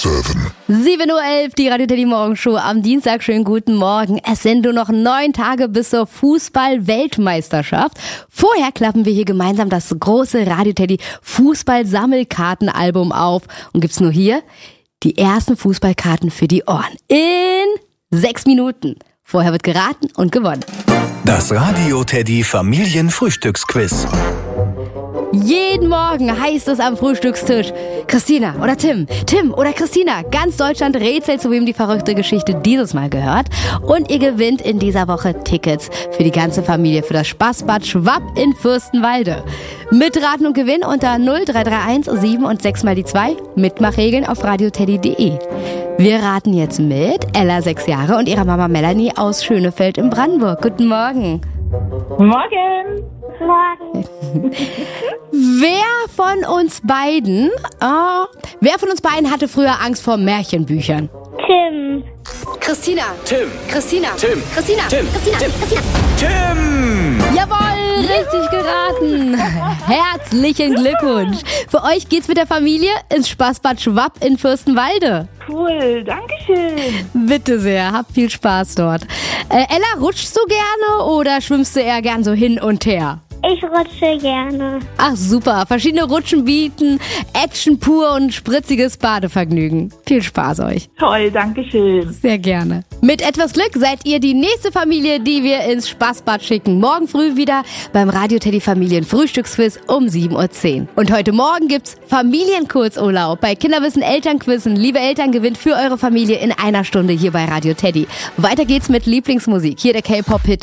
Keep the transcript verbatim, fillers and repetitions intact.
sieben. sieben Uhr elf, die Radio Teddy Morgenshow am Dienstag. Schönen guten Morgen. Es sind nur noch neun Tage bis zur Fußball-Weltmeisterschaft. Vorher klappen wir hier gemeinsam das große Radio Teddy Fußball-Sammelkartenalbum auf und gibt's nur hier die ersten Fußballkarten für die Ohren. In sechs Minuten. Vorher wird geraten und gewonnen. Das Radio Teddy Familienfrühstücksquiz. Jeden Morgen heißt es am Frühstückstisch: Christina oder Tim, Tim oder Christina. Ganz Deutschland rätselt, zu wem die verrückte Geschichte dieses Mal gehört. Und ihr gewinnt in dieser Woche Tickets für die ganze Familie für das Spaßbad Schwapp in Fürstenwalde. Mitraten und gewinnen unter null drei drei eins sieben und sechs mal die zwei. Mitmachregeln auf radioteddy punkt de. Wir raten jetzt mit Ella, sechs Jahre, und ihrer Mama Melanie aus Schönefeld in Brandenburg. Guten Morgen. Morgen. Morgen. Wer von uns beiden, oh, wer von uns beiden hatte früher Angst vor Märchenbüchern? Tim. Christina. Tim. Christina. Tim. Christina. Tim. Christina. Tim. Christina. Tim! Jawohl, richtig geraten. Herzlichen Glückwunsch. Für euch geht's mit der Familie ins Spaßbad Schwapp in Fürstenwalde. Cool, danke schön. Bitte sehr, habt viel Spaß dort. Äh, Ella, rutschst du gerne oder schwimmst du eher gern so hin und her? Ich rutsche gerne. Ach super, verschiedene Rutschen bieten Action pur und spritziges Badevergnügen. Viel Spaß euch. Toll, danke schön. Sehr gerne. Mit etwas Glück seid ihr die nächste Familie, die wir ins Spaßbad schicken. Morgen früh wieder beim Radio Teddy Familien Frühstücksquiz um sieben Uhr zehn. Und heute Morgen gibt's Familienkurzurlaub bei Kinderwissen Elternquizzen. Liebe Eltern, gewinnt für eure Familie in einer Stunde hier bei Radio Teddy. Weiter geht's mit Lieblingsmusik. Hier der K-Pop-Hit